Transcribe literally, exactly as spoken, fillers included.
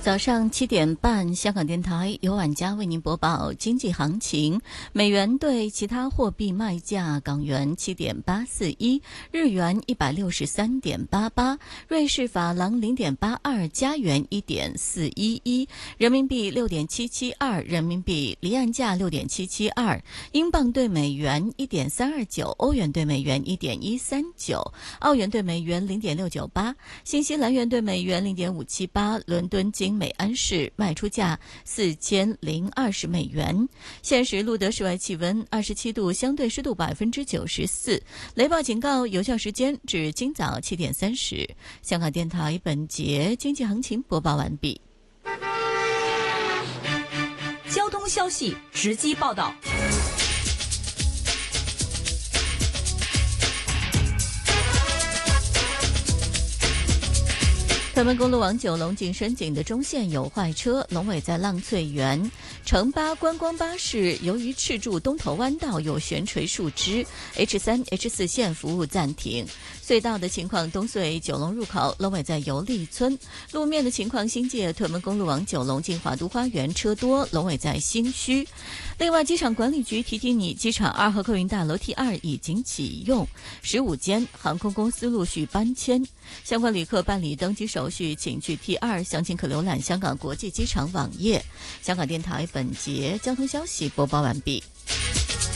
早上七点半，香港电台由晚家为您播报经济行情。美元对其他货币卖价：港元七点八四一，日元一百六十三点八八，瑞士法郎零点八二，加元一点四一一，人民币六点七七二，人民币离岸价六点七七二，英镑对美元一点三二九，欧元对美元一点一三九，澳元对美元零点六九八，新西兰元对美元零点五七八，伦敦金每安士卖出价四千零二十美元。现时录得室外气温二十七度，相对湿度百分之九十四。雷暴警告有效时间至今早七点三十。香港电台本节经济行情播报完毕。 交通消息直击报道。 屯门公路往九龙进深井的中线有坏车，龙尾在浪翠园。城巴观光巴士由于赤柱东头弯道有悬垂树枝 ，H 三、H 四 线服务暂停。隧道的情况，东隧九龙入口龙尾在油丽村。路面的情况，新界屯门公路往九龙进华都花园车多，龙尾在新墟。另外，机场管理局提醒你，机场二号客运大楼 T 二已经启用，十五间航空公司陆续搬迁，相关旅客办理登机手续，请去 T 二，详情可浏览香港国际机场网页。香港电台本节交通消息播报完毕。